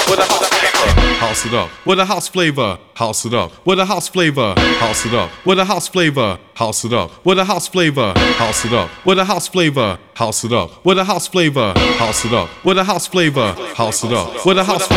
with a house flavor. House it up with a house flavor. House it up with a house flavor. House it up with a house flavor. House it up with a house flavor. House it up with a house flavor. House it up with a house flavor. House it up with a house flavor. House it up with a house flavor.